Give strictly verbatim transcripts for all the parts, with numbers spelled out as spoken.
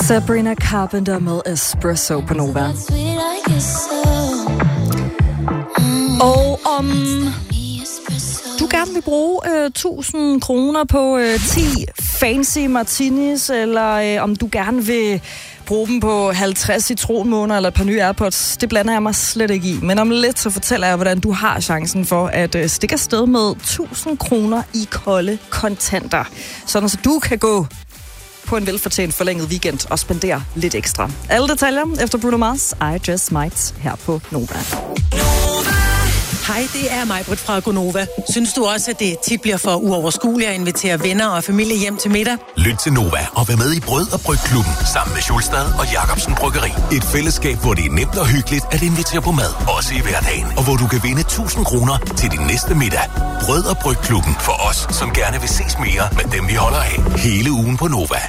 Sabrina Carpenter med Espresso på Nova. Og om du gerne vil bruge øh, tusind kroner på øh, ti fancy martinis, eller øh, om du gerne vil bruge dem på halvtreds citronmåner eller et par nye AirPods, det blander jeg mig slet ikke i. Men om lidt, så fortæller jeg, hvordan du har chancen for at øh, stikke afsted med tusind kroner i kolde kontanter. Sådan så du kan gå på en velfortjent forlænget weekend og spendere lidt ekstra. Alle detaljer efter Bruno Mars, I Just Might, her på Nova. Hej, det er Majbrit fra Gonova. Synes du også, at det tit bliver for uoverskueligt at invitere venner og familie hjem til middag? Lyt til Nova og vær med i Brød- og Brygklubben sammen med Schulstad og Jacobsen Bryggeri. Et fællesskab, hvor det er nemt og hyggeligt at invitere på mad, også i hverdagen. Og hvor du kan vinde tusind kroner til din næste middag. Brød- og Brygklubben for os, som gerne vil ses mere med dem, vi holder af. Hele ugen på Nova.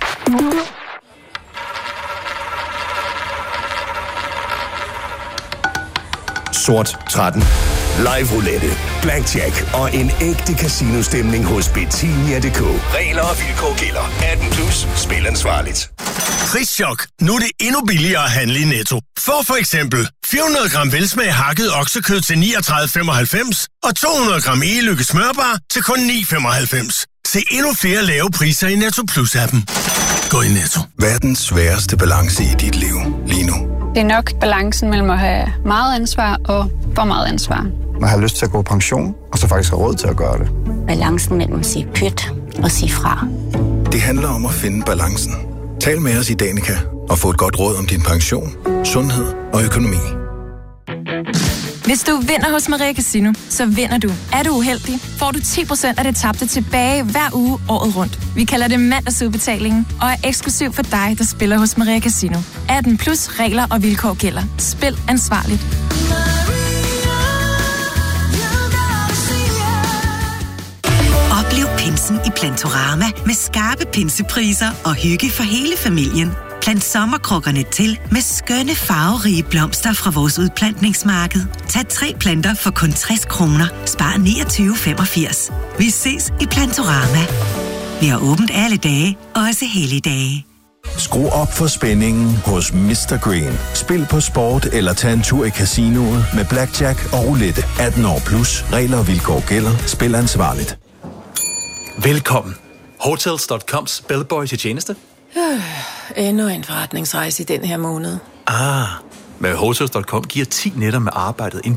Sort tretten. Live roulette, blackjack og en ægte casino-stemning hos Betinia punktum d k. Regler og vilkår gælder. atten plus. Spil ansvarligt. Prischok. Nu er det endnu billigere at handle i Netto. For for eksempel fire hundrede gram velsmag hakket oksekød til niogtredive femoghalvfems og to hundrede gram e-lykke smørbar til kun ni femoghalvfems. Se endnu flere lave priser i Netto Plus-appen. Gå i Netto. Verdens sværeste balance i dit liv lige nu. Det er nok balancen mellem at have meget ansvar og for meget ansvar. Man har lyst til at gå på pension, og så faktisk have råd til at gøre det. Balancen mellem at sige pyt og sige fra. Det handler om at finde balancen. Tal med os i Danica og få et godt råd om din pension, sundhed og økonomi. Hvis du vinder hos Maria Casino, så vinder du. Er du uheldig, får du ti procent af det tabte tilbage hver uge året rundt. Vi kalder det mandagsudbetalingen og er eksklusiv for dig, der spiller hos Maria Casino. atten plus regler og vilkår gælder. Spil ansvarligt. Oplev pinsen i Plantorama med skarpe pinsepriser og hygge for hele familien. Plant sommerkrukkerne til med skønne farverige blomster fra vores udplantningsmarked. Tag tre planter for kun tres kroner. Spar niogtyve femogfirs. Vi ses i Plantorama. Vi har åbent alle dage, også helligdage. Skru op for spændingen hos mister Green. Spil på sport eller tag en tur i casinoet med blackjack og roulette. atten år plus. Regler og vilkår gælder. Spil ansvarligt. Velkommen. Hotels punktum coms bellboy til tjeneste. Øh, endnu en forretningsrejse i den her måned. Ah, med Hotels punktum com giver ti nætter med arbejdet en